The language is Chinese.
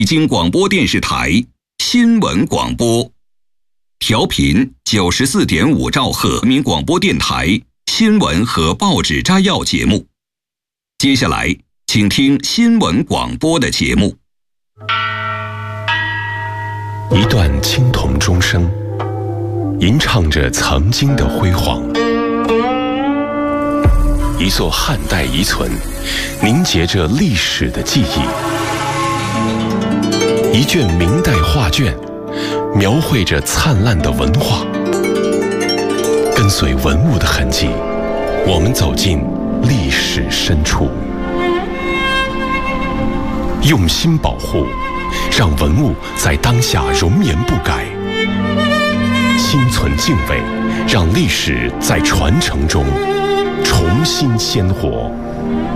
北京广播电视台新闻广播，调频94.5兆赫，人民广播电台新闻和报纸摘要节目。接下来，请听新闻广播的节目。 一段青铜钟声，吟唱着曾经的辉煌；一座汉代遗存，凝结着历史的记忆；一卷明代画卷，描绘着灿烂的文化。跟随文物的痕迹，我们走进历史深处，用心保护，让文物在当下容颜不改；心存敬畏，让历史在传承中重新鲜活。